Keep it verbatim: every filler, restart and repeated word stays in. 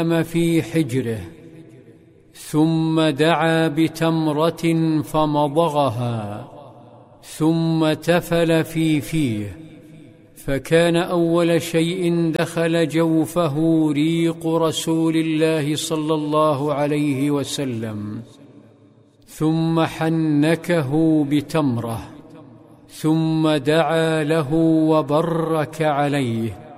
في حجره، ثم دعا بتمرة فمضغها، ثم تفل في فيه، فكان أول شيء دخل جوفه ريق رسول الله صلى الله عليه وسلم، ثم حنكه بتمرة، ثم دعا له وبرك عليه،